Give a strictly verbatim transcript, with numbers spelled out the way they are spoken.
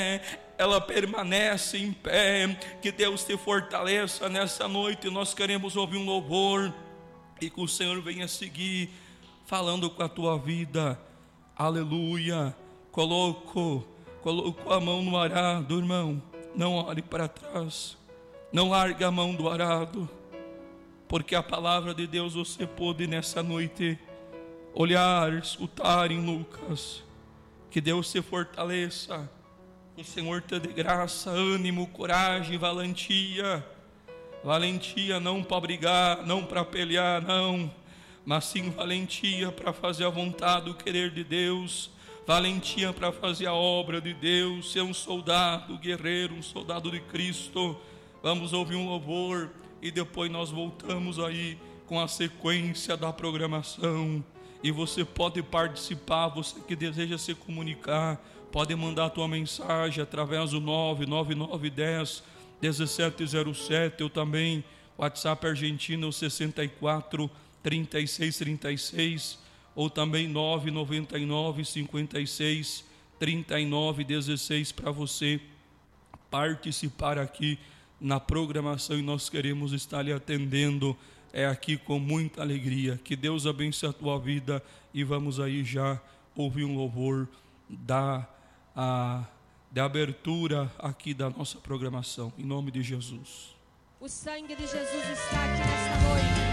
ela permanece em pé. Que Deus te fortaleça nessa noite. Nós queremos ouvir um louvor e que o Senhor venha seguir falando com a tua vida. Aleluia. Coloco, coloco a mão no arado, irmão. Não olhe para trás, não largue a mão do arado, porque a palavra de Deus você pôde nessa noite olhar, escutar em Lucas. Que Deus te fortaleça, que o Senhor te dê graça, ânimo, coragem, valentia. Valentia não para brigar, não para pelear, não, mas sim valentia para fazer a vontade, o querer de Deus. Valentia para fazer a obra de Deus, ser um soldado, guerreiro, um soldado de Cristo. Vamos ouvir um louvor e depois nós voltamos aí com a sequência da programação. E você pode participar, você que deseja se comunicar, pode mandar a tua mensagem através do nove nove nove um zero, um sete zero sete, ou também WhatsApp argentino sessenta e quatro, trinta e seis, trinta e seis, ou também nove nove nove, cinquenta e seis, trinta e nove, dezesseis, para você participar aqui na programação, e nós queremos estar lhe atendendo é aqui com muita alegria. Que Deus abençoe a tua vida, e vamos aí já ouvir um louvor da, a, da abertura aqui da nossa programação, em nome de Jesus. O sangue de Jesus está aqui nesta noite.